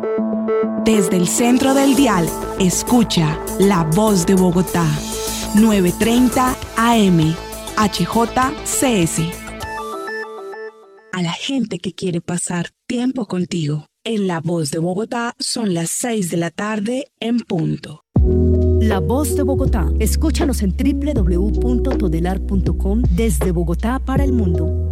Desde el centro del dial, escucha La Voz de Bogotá, 9:30 AM, HJCS. A la gente que quiere pasar tiempo contigo. En La Voz de Bogotá son las 6 de la tarde en punto. La Voz de Bogotá. Escúchanos en www.todelar.com desde Bogotá para el mundo.